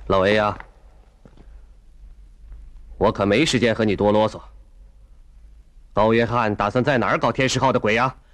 老 A 呀，我可没时间和你多啰嗦。高约翰打算在哪儿搞天10号的鬼呀？